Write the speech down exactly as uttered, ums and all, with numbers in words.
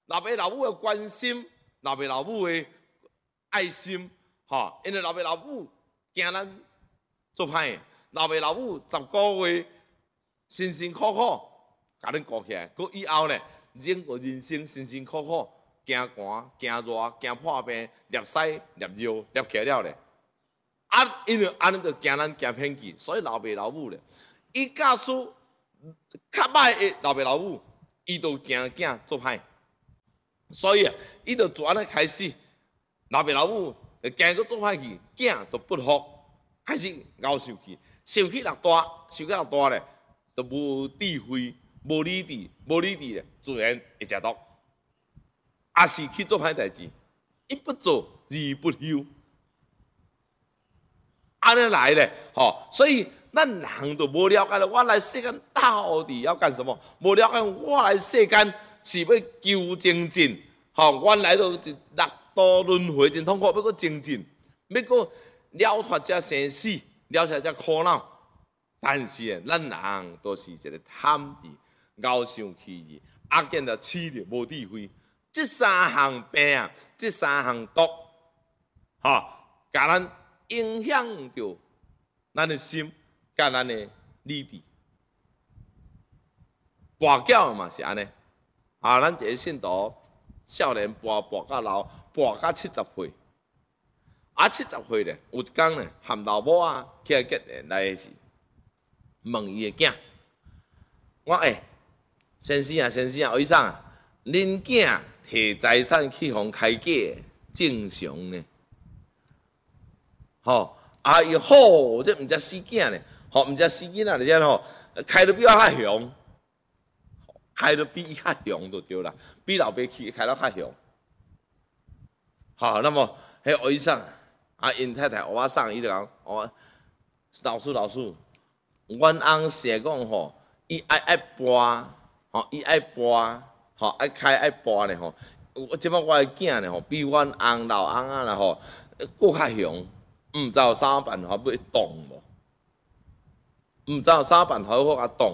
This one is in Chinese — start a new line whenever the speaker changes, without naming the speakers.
老爸老母的关心，老爸老母的爱心，吼，因为老爸老母惊咱做歹，老爸老母十个月辛辛苦苦甲恁顾起来，佮以后呢，整个人生辛辛苦苦，惊寒、惊热、惊破病、粒屎、粒尿、粒起了咧。啊，因为安尼就惊咱惊偏去，所以老爸老母咧，伊假使较歹的老爸老母，伊就惊囝做歹，所以啊，伊就自安尼开始，老爸老母就惊佮做歹去，囝就不服，开始熬受气，受气落大，受气落大咧，就无智慧。无理智，无理智咧，自然会食毒。也是去做歹代志，一不做二不休，安尼来咧，吼、哦，所以咱人都无了解了，我来世间到底要干什么？无了解我来世间是要求精进，吼、哦，原来都是六道轮回真痛苦，要搁精进，要搁了脱这生死，了脱这苦恼。但是咧，咱人都是一个贪字。熬上气意，啊见着气力无智慧，这三项病啊，这三项毒，吼，甲咱影响着咱的心，甲咱的理智。跋筊嘛是安尼，啊，咱一个信徒，少年跋跋到老，跋到七十岁，啊七十岁咧，有一天咧，含老母啊起来结缘来是问伊的囝，我诶。欸先生啊，先生啊，为啥？恁囝摕财产去互开价，正常呢？吼、哦，啊伊好，这毋只死囝呢，吼，毋只死囡仔，而且吼，开得比我较凶，开得比伊较凶就对啦，比老爸去开得较凶。好，那么迄为啥？啊，因太太我送伊就讲，我老师老师，阮翁是讲吼，伊爱爱跋。吼，伊爱跋，吼爱开爱跋咧吼。我即摆我的囝咧吼，比阮翁老翁啊啦吼，佫较凶，毋知有啥办法要动无？毋知有啥办法好甲动？